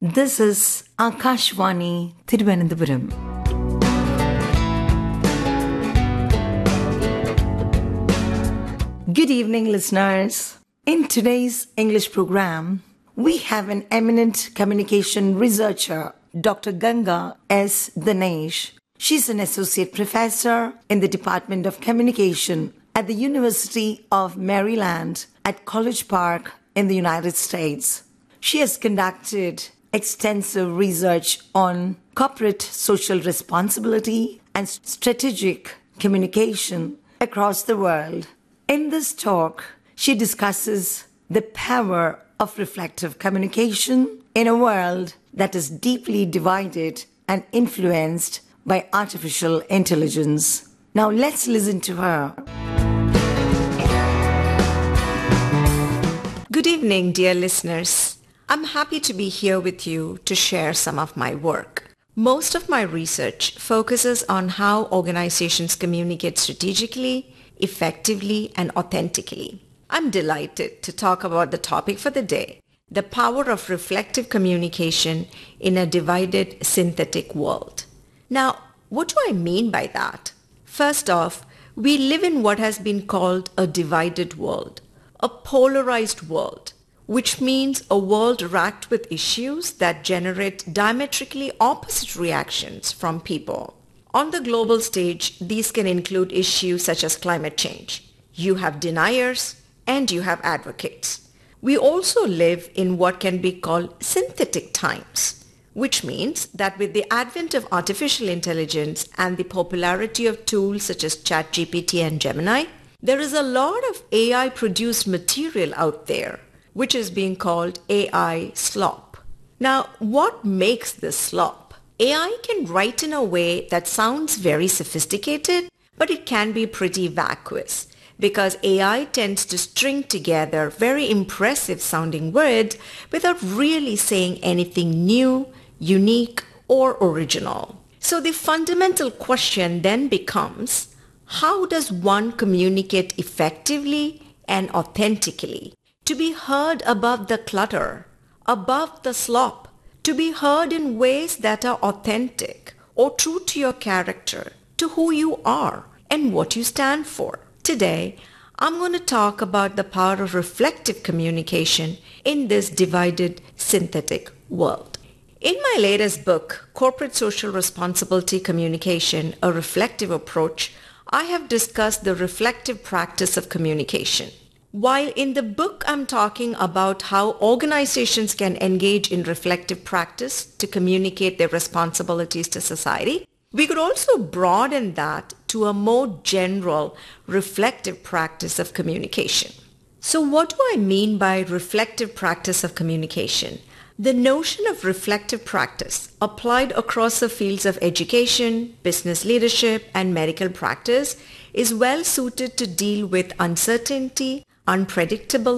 This is Akashvani Thiruvananthapuram. Good evening, listeners. In today's English program, we have an eminent communication researcher, Dr. Ganga S. Dinesh. She's an associate professor in the Department of Communication at the University of Maryland at College Park in the United States. She has conducted extensive research on corporate social responsibility and strategic communication across the world. In this talk, she discusses the power of reflective communication in a world that is deeply divided and influenced by artificial intelligence. Now let's listen to her. Good evening, dear listeners. I'm happy to be here with you to share some of my work. Most of my research focuses on how organizations communicate strategically, effectively, and authentically. I'm delighted to talk about the topic for the day, the power of reflective communication in a divided synthetic world. Now, what do I mean by that? First off, we live in what has been called a divided world, a polarized world, which means a world racked with issues that generate diametrically opposite reactions from people. On the global stage, these can include issues such as climate change. You have deniers and you have advocates. We also live in what can be called synthetic times, which means that with the advent of artificial intelligence and the popularity of tools such as ChatGPT and Gemini, there is a lot of AI-produced material out there, which is being called AI slop. Now, what makes this slop? AI can write in a way that sounds very sophisticated, but it can be pretty vacuous because AI tends to string together very impressive sounding words without really saying anything new, unique, or original. So the fundamental question then becomes, how does one communicate effectively and authentically? To be heard above the clutter, above the slop, to be heard in ways that are authentic or true to your character, to who you are and what you stand for. Today, I'm going to talk about the power of reflective communication in this divided synthetic world. In my latest book, Corporate Social Responsibility Communication, A Reflective Approach, I have discussed the reflective practice of communication. While in the book I'm talking about how organizations can engage in reflective practice to communicate their responsibilities to society, we could also broaden that to a more general reflective practice of communication. So what do I mean by reflective practice of communication? The notion of reflective practice applied across the fields of education, business leadership, and medical practice is well suited to deal with uncertainty, unpredictable